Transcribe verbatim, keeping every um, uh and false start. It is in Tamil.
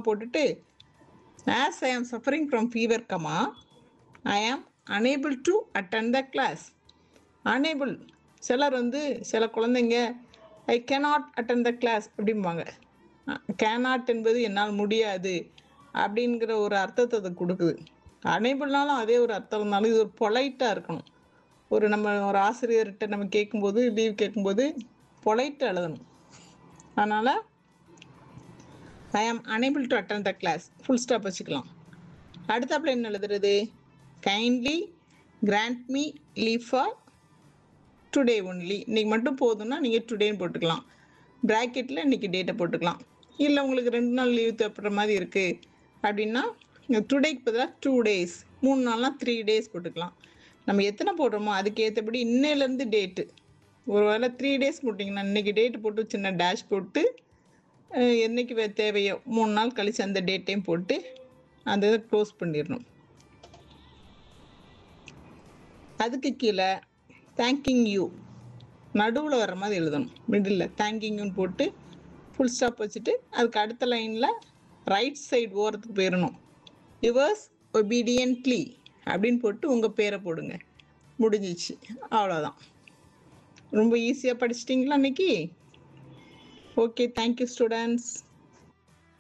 போட்டுட்டு as I am suffering from fever, comma, I am unable to attend the class. Unable. சிலர் வந்து சில குழந்தைங்க ஐ cannot attend the class அப்படிம்பாங்க. cannot என்பது என்னால் முடியாது அப்படிங்கிற ஒரு அர்த்தத்தை அது கொடுக்குது. அனேபிள்னாலும் அதே ஒரு அர்த்தம் இருந்தாலும் இது ஒரு பொலைட்டாக இருக்கணும். ஒரு நம்ம ஒரு ஆசிரியர்கிட்ட நம்ம கேட்கும்போது லீவ் கேட்கும்போது பொலைட்டாக எழுதணும். அதனால் ஐ ஆம் unable to attend the class full stop வச்சுக்கலாம். அடுத்தாப்புல என்ன எழுதுறது? Kindly grant me leave for today only. இன்றைக்கி மட்டும் போதும்னா நீங்கள் டுடேன்னு போட்டுக்கலாம். ப்ராக்கெட்டில் இன்றைக்கி டேட்டை போட்டுக்கலாம். இல்லை உங்களுக்கு ரெண்டு நாள் லீவ் தேவைப்படுற மாதிரி இருக்குது அப்படின்னா டுடேக்கு பதிலாக டூ டேஸ், மூணு நாள்லாம் த்ரீ டேஸ் போட்டுக்கலாம். நம்ம எத்தனை போடுறோமோ அதுக்கு ஏற்றபடி இன்னையிலேருந்து டேட்டு. ஒரு வேளை த்ரீ டேஸ் போட்டிங்கன்னா இன்றைக்கி டேட்டு போட்டு சின்ன டேஷ் போட்டு என்றைக்கு தேவையோ மூணு நாள் கழித்து அந்த டேட்டையும் போட்டு அந்த இதை க்ளோஸ் பண்ணிடணும். அதுக்கு கீழே தேங்கிங் யூ நடுவில் வர்ற மாதிரி எழுதணும். மிடில் தேங்கிங் யூன்னு போட்டு ஃபுல் ஸ்டாப் வச்சுட்டு அதுக்கு அடுத்த லைனில் ரைட் சைடு ஓரத்துக்கு போயிடணும். யுவர்ஸ் ஒபீடியன்ட்லி அப்படின்னு போட்டு உங்கள் பேரை போடுங்க. முடிஞ்சிச்சு, அவ்வளோதான். ரொம்ப ஈஸியாக படிச்சிட்டிங்களா அன்றைக்கி? Okay, thank you students.